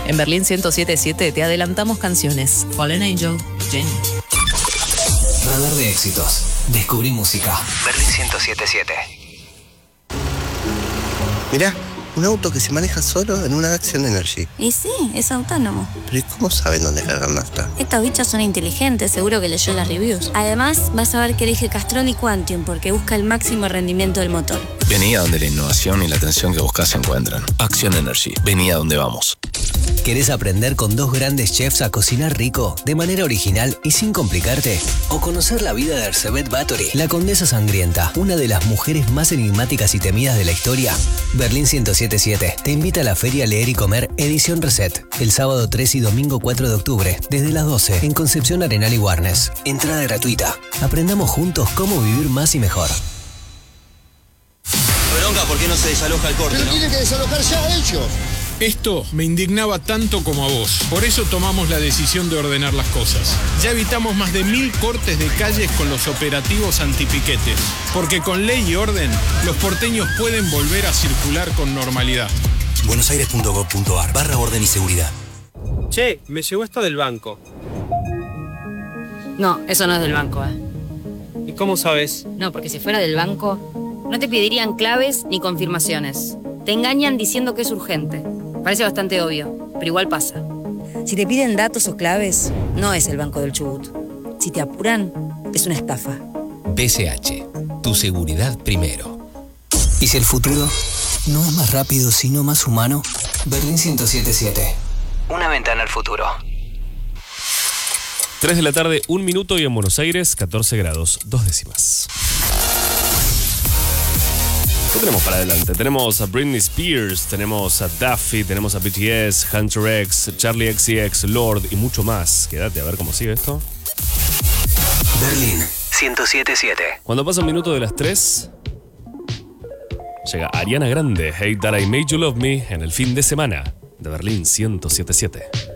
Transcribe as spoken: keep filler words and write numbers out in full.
En Berlín ciento siete punto siete te adelantamos canciones. Fallen Angel, Jenny. Radar de éxitos. Descubrí música. Berlín ciento siete punto siete. Mirá, un auto que se maneja solo en una Action Energy. Y sí, es autónomo. ¿Pero y cómo saben dónde cargar nafta? Estos bichos son inteligentes, seguro que leyó las reviews. Además, vas a ver que elige Castrol y Quantium porque busca el máximo rendimiento del motor. Vení a donde la innovación y la atención que buscas se encuentran. Action Energy. Vení a donde vamos. ¿Querés aprender con dos grandes chefs a cocinar rico, de manera original y sin complicarte? ¿O conocer la vida de Erzsébet Báthory, la condesa sangrienta, una de las mujeres más enigmáticas y temidas de la historia? Berlín ciento siete punto siete te invita a la Feria Leer y Comer Edición Reset, el sábado tres y domingo cuatro de octubre, desde las doce, en Concepción Arenal y Warnes. Entrada gratuita. Aprendamos juntos cómo vivir más y mejor. Bronca, ¿por qué no se desaloja el corte? Pero ¿no? tienen que desalojar ya ellos. Esto me indignaba tanto como a vos. Por eso tomamos la decisión de ordenar las cosas. Ya evitamos más de mil cortes de calles con los operativos antipiquetes. Porque con ley y orden, los porteños pueden volver a circular con normalidad. buenosaires punto gov punto ar barra orden y seguridad. Che, me llegó esto del banco. No, eso no es del banco, ¿eh? ¿Y cómo sabes? No, porque si fuera del banco, no te pedirían claves ni confirmaciones. Te engañan diciendo que es urgente. Parece bastante obvio, pero igual pasa. Si te piden datos o claves, no es el Banco del Chubut. Si te apuran, es una estafa. B C H, tu seguridad primero. ¿Y si el futuro no es más rápido, sino más humano? Berlín ciento siete punto siete. Una ventana al futuro. tres de la tarde, un minuto, y en Buenos Aires, catorce grados, dos décimas. ¿Qué tenemos para adelante? Tenemos a Britney Spears, tenemos a Duffy, tenemos a B T S, Hunter X, Charlie X C X, Lord y mucho más. Quédate a ver cómo sigue esto. Berlín ciento siete punto siete. Cuando pasa un minuto de las tres, llega Ariana Grande, Hate That I Made You Love Me, en el fin de semana de Berlín ciento siete punto siete.